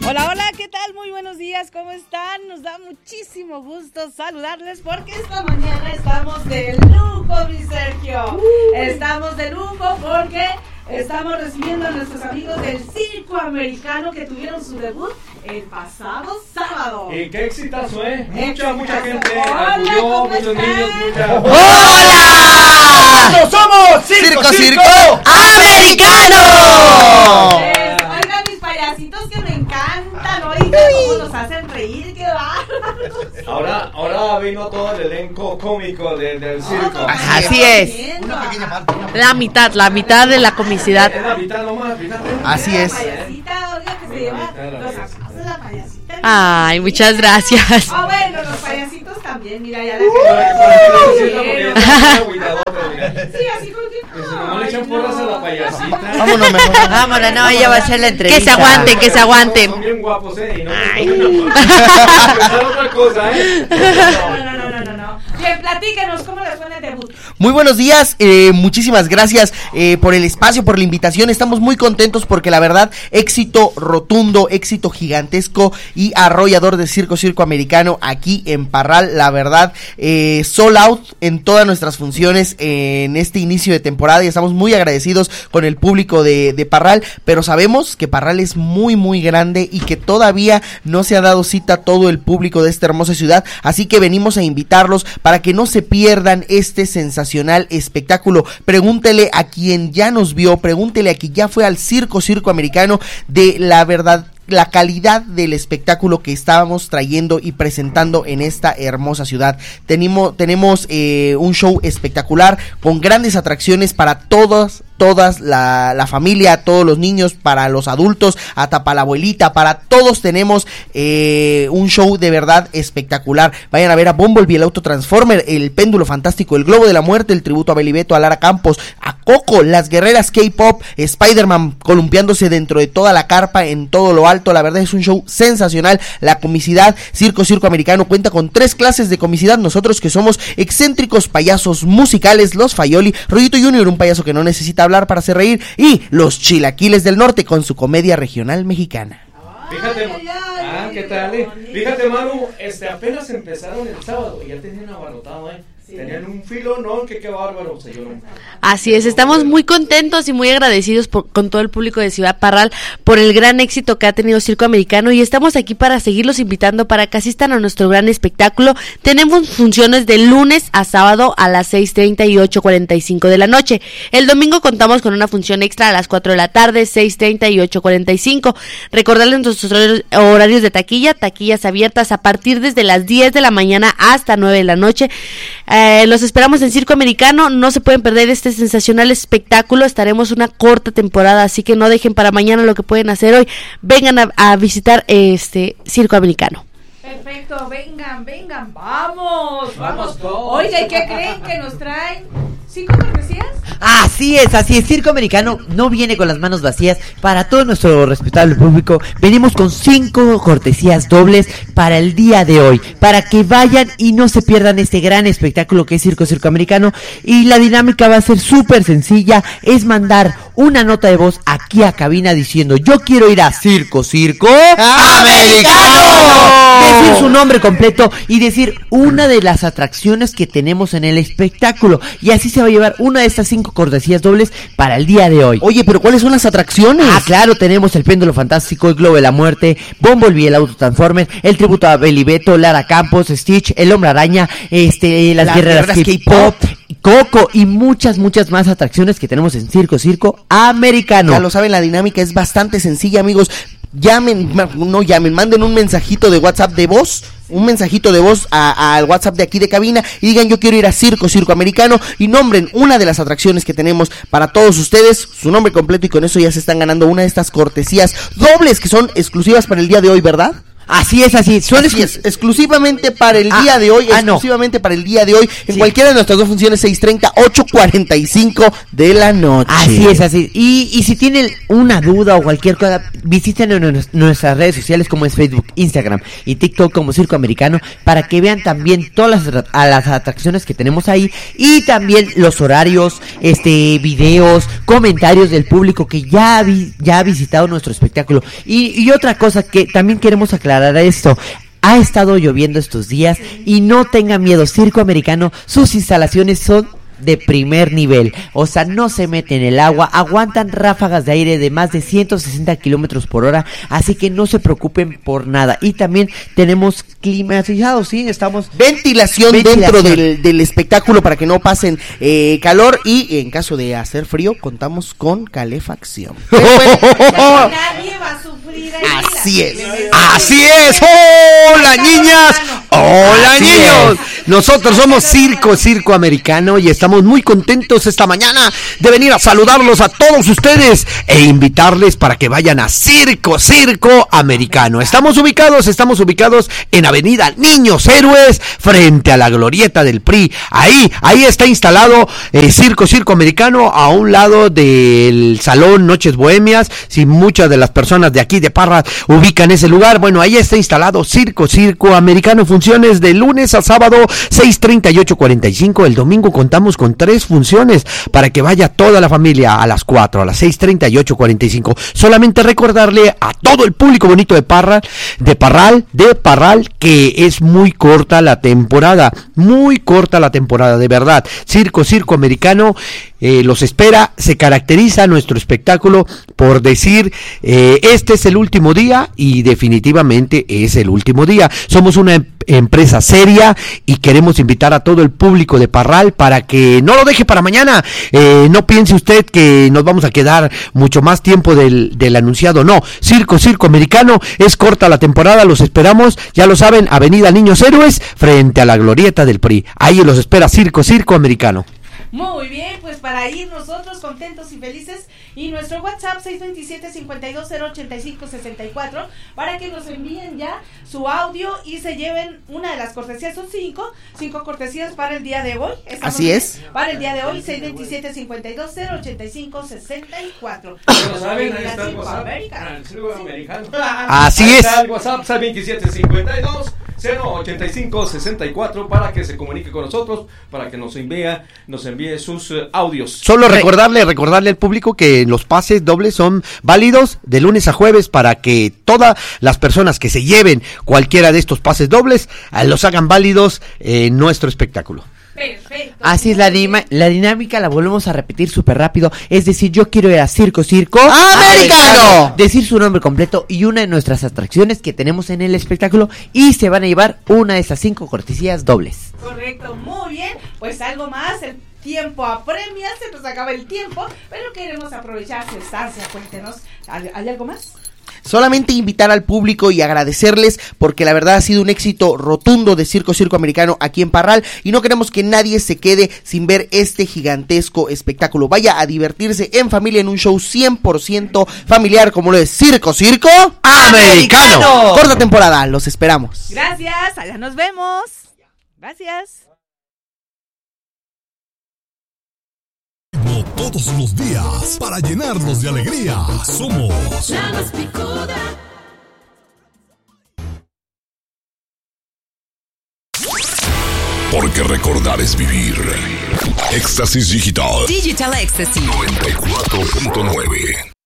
Hola, hola, ¿qué tal? Muy buenos días, ¿cómo están? Nos da muchísimo gusto saludarles porque esta mañana estamos de lujo, mi Sergio. Estamos de lujo porque estamos recibiendo a nuestros amigos del Circo Americano que tuvieron su debut el pasado sábado. Y qué exitazo, mucha gente Hola, acudió, muchos niños, ¡Hola! ¡Nosotros somos Circo Americano! Oigan, mis payasitos que me encantan, oigan cómo nos hacen reír, qué bárbaros. Ahora vino todo el elenco cómico del circo. Así es. Una pequeña parte. La mitad de la comicidad. Es la mitad nomás, fíjate. Así es. La payasita, oiga, que se lleva los aplausos de la payasita. Ay, muchas gracias. Bueno, los payasitos también, mira, ya la Sí, así con que no le echan porras a la payasita. Vámonos mejor. Vámonos, no, ella va a hacer la entrevista. Que se aguanten. Son bien guapos, y no pensar otra cosa, No. Bien, platíquenos, ¿cómo les fue en el debut? Muy buenos días, muchísimas gracias por el espacio, por la invitación. Estamos muy contentos porque la verdad, éxito rotundo, éxito gigantesco y arrollador de Circo Americano aquí en Parral. La verdad, sold out en todas nuestras funciones en este inicio de temporada y estamos muy agradecidos con el público de Parral, pero sabemos que Parral es muy muy grande y que todavía no se ha dado cita todo el público de esta hermosa ciudad, así que venimos a invitarlos para que no se pierdan este sensacional espectáculo. Pregúntele a quien ya nos vio, pregúntele a quien ya fue al Circo Americano de la verdad, la calidad del espectáculo que estábamos trayendo y presentando en esta hermosa ciudad. Tenemos un show espectacular con grandes atracciones para todas la familia, todos los niños, para los adultos, hasta para la abuelita, para todos tenemos un show de verdad espectacular. Vayan a ver a Bumblebee, el Auto Transformer, el Péndulo Fantástico, el Globo de la Muerte, el tributo a Beli Beto, a Lara Campos, a Coco, las guerreras K-pop, Spider-Man columpiándose dentro de toda la carpa en todo lo alto. La verdad es un show sensacional. La comicidad, Circo Americano cuenta con 3 clases de comicidad. Nosotros que somos excéntricos payasos musicales, los Fayoli, Rollito Junior, un payaso que no necesita hablar para hacer reír, y los Chilaquiles del Norte con su comedia regional mexicana. Fíjate, ¿qué tal? Fíjate, Manu, apenas empezaron el sábado y ya tenían abarrotado, Sí. Tenían un filo, ¿no? Que qué bárbaro, Así es, estamos muy contentos y muy agradecidos con todo el público de Ciudad Parral por el gran éxito que ha tenido Circo Americano y estamos aquí para seguirlos invitando para que asistan a nuestro gran espectáculo. Tenemos funciones de lunes a sábado a las 6:30 y 8:45 de la noche. El domingo contamos con una función extra a las 4 de la tarde, 6:30 y 8:45. Recordarles nuestros horarios de taquillas abiertas a partir desde las 10 de la mañana hasta 9 de la noche. Los esperamos en Circo Americano, no se pueden perder este sensacional espectáculo. Estaremos una corta temporada, así que no dejen para mañana lo que pueden hacer hoy. Vengan a visitar Circo Americano. Perfecto, vengan, vamos todos. Oiga, ¿y qué creen que nos traen? ¿5 cortesías? Así es, Circo Americano no viene con las manos vacías. Para todo nuestro respetable público, venimos con 5 cortesías dobles para el día de hoy, para que vayan y no se pierdan este gran espectáculo que es Circo Americano. Y la dinámica va a ser súper sencilla, es mandar una nota de voz aquí a cabina diciendo: yo quiero ir a Circo Americano. Decir su nombre completo y decir una de las atracciones que tenemos en el espectáculo, y así se va a llevar una de estas 5 cortesías dobles para el día de hoy. Oye, pero ¿cuáles son las atracciones? Claro, tenemos el Péndulo Fantástico, el Globo de la Muerte, Bumblebee, el Auto Transformer, el tributo a Beli Beto, Lara Campos, Stitch, el Hombre Araña, las guerreras K-pop, Coco y muchas más atracciones que tenemos en Circo Americano. Ya lo saben, la dinámica es bastante sencilla, amigos. Manden un mensajito de WhatsApp de voz, al WhatsApp de aquí de cabina y digan: yo quiero ir a Circo Americano, y nombren una de las atracciones que tenemos para todos ustedes, su nombre completo, y con eso ya se están ganando una de estas cortesías dobles que son exclusivas para el día de hoy, ¿verdad? Así es. Así es, exclusivamente para el día de hoy, para el día de hoy, en cualquiera de nuestras dos funciones, 6:30, 8:45 de la noche. Así es. Y si tienen una duda o cualquier cosa, visiten nuestras redes sociales como es Facebook, Instagram y TikTok como Circo Americano, para que vean también todas las atracciones que tenemos ahí, y también los horarios, videos, comentarios del público que ya ha visitado nuestro espectáculo. Y otra cosa que también queremos aclarar esto: ha estado lloviendo estos días y no tengan miedo, Circo Americano, sus instalaciones son de primer nivel, o sea, no se meten en el agua, aguantan ráfagas de aire de más de 160 kilómetros por hora, así que no se preocupen por nada. Y también tenemos climatizados, sí, estamos ventilación dentro del espectáculo para que no pasen calor, y en caso de hacer frío contamos con calefacción. Nadie va a sufrir ahí. Así es. Hola, niñas. Hola, niños. Nosotros somos Circo Americano y estamos muy contentos esta mañana de venir a saludarlos a todos ustedes e invitarles para que vayan a Circo Americano. Estamos ubicados en Avenida Niños Héroes, frente a la glorieta del PRI. Ahí está instalado Circo Americano, a un lado del Salón Noches Bohemias. Si muchas de las personas de aquí de Parra ubican ese lugar, bueno, ahí está instalado Circo Americano. Funciones de lunes a sábado, 6:30 y 8:45. El domingo contamos con 3 funciones para que vaya toda la familia, a las 4, a las 6:30 y 8:45. Solamente recordarle a todo el público bonito de Parral, que es muy corta la temporada, de verdad. Circo Americano los espera. Se caracteriza nuestro espectáculo por decir, este es el último día, y definitivamente es el último día. Somos una empresa seria y queremos invitar a todo el público de Parral para que no lo deje para mañana. No piense usted que nos vamos a quedar mucho más tiempo del anunciado. No, Circo Americano, es corta la temporada. Los esperamos, ya lo saben, Avenida Niños Héroes, frente a la glorieta del PRI. Ahí los espera Circo Americano. Muy bien, pues para ir nosotros contentos y felices, y nuestro WhatsApp 627-52-085-64 para que nos envíen ya su audio y se lleven una de las cortesías. Son 5 cortesías para el día de hoy. Así es. Para el día de hoy, 627-52-085-64. ¿Lo saben? Ahí está el WhatsApp. El Circo Americano. Así es. El WhatsApp 627-52-085-64 para que se comunique con nosotros, para que nos envíe sus audios. Solo recordarle al público que los pases dobles son válidos de lunes a jueves, para que todas las personas que se lleven cualquiera de estos pases dobles los hagan válidos en nuestro espectáculo. Perfecto. Así es, la dinámica la volvemos a repetir súper rápido. Es decir, yo quiero ir a Circo Americano, decir su nombre completo y una de nuestras atracciones que tenemos en el espectáculo, y se van a llevar una de esas 5 cortesías dobles. Correcto, muy bien. Pues algo más, el tiempo apremia, se nos acaba el tiempo, pero queremos aprovechar su estancia. Cuéntenos, ¿hay algo más? Solamente invitar al público y agradecerles, porque la verdad ha sido un éxito rotundo de Circo Americano aquí en Parral, y no queremos que nadie se quede sin ver este gigantesco espectáculo. Vaya a divertirse en familia en un show 100% familiar como lo es Circo Americano. Corta temporada, los esperamos. Gracias, allá nos vemos. Gracias. Todos los días para llenarlos de alegría. Somos La Más Picuda. Porque recordar es vivir. Éxtasis Digital. Digital Ecstasy. 94.9.